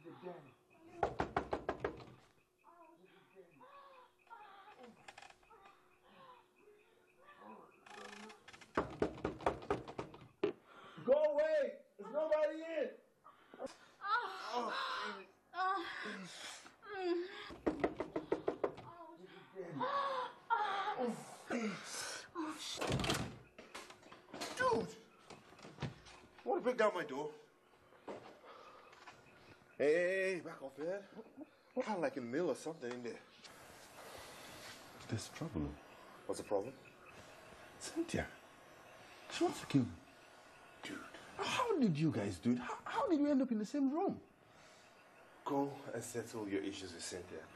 Go away! There's nobody in! Dude! You want to break down my door? Hey, back off, man. Kind of like a mill or something in there. There's trouble. What's the problem? Cynthia. She wants to kill me. Dude. How did you guys do it? How did you end up in the same room? Go and settle your issues with Cynthia.